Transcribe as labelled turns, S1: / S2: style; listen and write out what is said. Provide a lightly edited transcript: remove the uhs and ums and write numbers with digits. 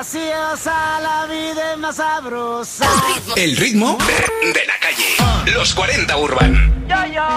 S1: graciosa, la vida es más sabrosa.
S2: El ritmo de la calle. Los 40 Urban.
S1: Yo, yo.